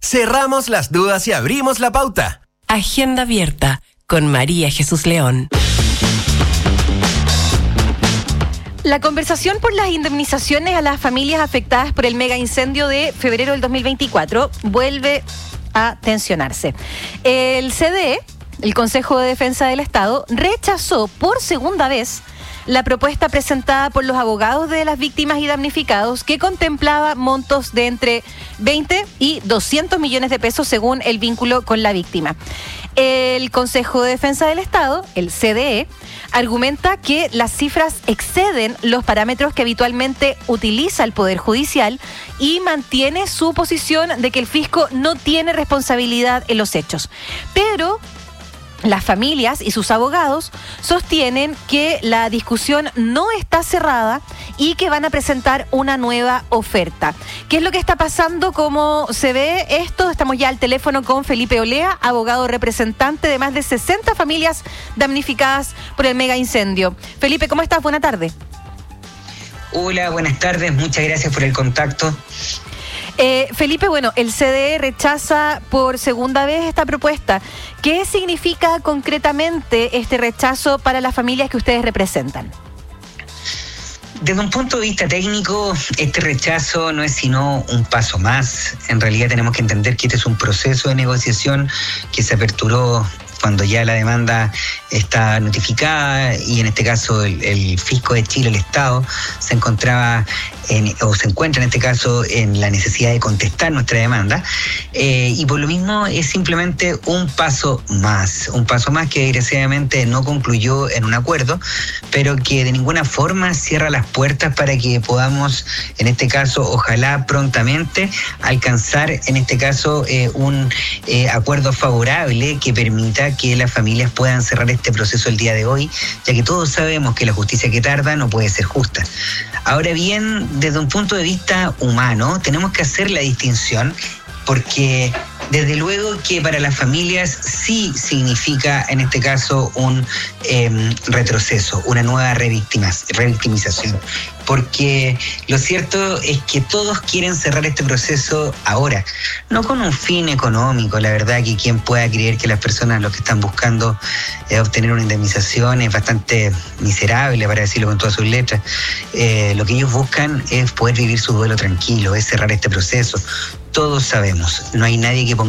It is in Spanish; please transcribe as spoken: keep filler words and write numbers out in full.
Cerramos las dudas y abrimos la pauta. Agenda abierta con María Jesús León. La conversación por las indemnizaciones a las familias afectadas por el mega incendio de febrero del dos mil veinticuatro vuelve a tensionarse. El C D E, el Consejo de Defensa del Estado, rechazó por segunda vez la propuesta presentada por los abogados de las víctimas y damnificados, que contemplaba montos de entre veinte y doscientos millones de pesos según el vínculo con la víctima. El Consejo de Defensa del Estado, el C D E, argumenta que las cifras exceden los parámetros que habitualmente utiliza el Poder Judicial y mantiene su posición de que el fisco no tiene responsabilidad en los hechos. Pero las familias y sus abogados sostienen que la discusión no está cerrada y que van a presentar una nueva oferta. ¿Qué es lo que está pasando? ¿Cómo se ve esto? Estamos ya al teléfono con Felipe Olea, abogado representante de más de sesenta familias damnificadas por el mega incendio. Felipe, ¿cómo estás? Buena tarde. Hola, buenas tardes. Muchas gracias por el contacto. Eh, Felipe, bueno, el C D E rechaza por segunda vez esta propuesta. ¿Qué significa concretamente este rechazo para las familias que ustedes representan? Desde un punto de vista técnico, este rechazo no es sino un paso más. En realidad tenemos que entender que este es un proceso de negociación que se aperturó cuando ya la demanda está notificada y en este caso el, el Fisco de Chile, el Estado, se encontraba en, o se encuentra en este caso en la necesidad de contestar nuestra demanda eh, y por lo mismo es simplemente un paso más, un paso más que desgraciadamente no concluyó en un acuerdo, pero que de ninguna forma cierra las puertas para que podamos, en este caso, ojalá prontamente alcanzar, en este caso, eh, un eh, acuerdo favorable que permita que las familias puedan cerrar este proceso el día de hoy, ya que todos sabemos que la justicia que tarda no puede ser justa. Ahora bien, desde un punto de vista humano, tenemos que hacer la distinción porque desde luego que para las familias sí significa, en este caso, un eh, retroceso, una nueva revictimas, revictimización. Porque lo cierto es que todos quieren cerrar este proceso ahora, no con un fin económico. La verdad que quien pueda creer que las personas lo que están buscando es obtener una indemnización es bastante miserable, para decirlo con todas sus letras. Eh, lo que ellos buscan es poder vivir su duelo tranquilo, es cerrar este proceso. Todos sabemos, no hay nadie que ponga